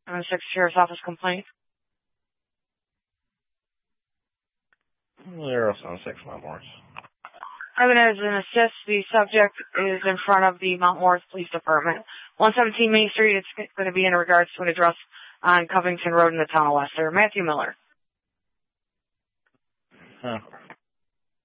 6 Sheriff's Office complaint. 076 Mount Morris. As an assist, the subject is in front of the Mount Morris Police Department. 117 Main Street, it's going to be in regards to an address on Covington Road in the town of Leicester. Matthew Miller. Huh.